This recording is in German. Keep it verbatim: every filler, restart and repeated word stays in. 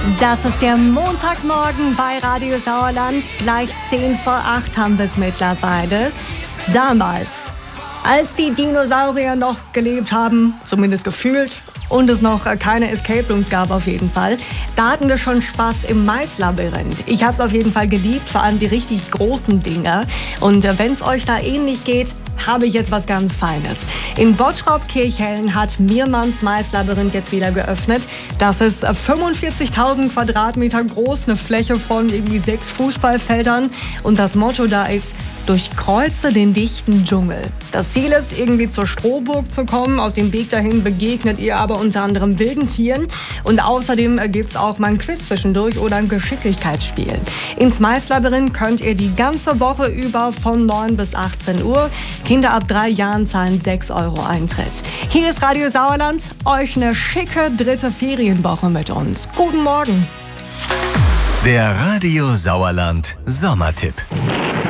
Das ist der Montagmorgen bei Radio Sauerland. Gleich zehn vor acht haben wir es mittlerweile. Damals, als die Dinosaurier noch gelebt haben, zumindest gefühlt, und es noch keine Escape Rooms gab auf jeden Fall, da hatten wir schon Spaß im Maislabyrinth. Ich habe es auf jeden Fall geliebt, vor allem die richtig großen Dinger. Und wenn es euch da ähnlich geht, habe ich jetzt was ganz Feines. In Bottrop-Kirchhellen hat Miermanns Maislabyrinth jetzt wieder geöffnet. Das ist fünfundvierzigtausend Quadratmeter groß, eine Fläche von irgendwie sechs Fußballfeldern. Und das Motto da ist: durchkreuze den dichten Dschungel. Das Ziel ist, irgendwie zur Strohburg zu kommen. Auf dem Weg dahin begegnet ihr aber unter anderem wilden Tieren. Und außerdem gibt es auch mal ein Quiz zwischendurch oder ein Geschicklichkeitsspiel. Ins Maislabyrinth könnt ihr die ganze Woche über von neun bis achtzehn Uhr. Kinder ab drei Jahren zahlen sechs Euro Eintritt. Hier ist Radio Sauerland. Euch eine schicke dritte Ferienwoche mit uns. Guten Morgen. Der Radio Sauerland Sommertipp.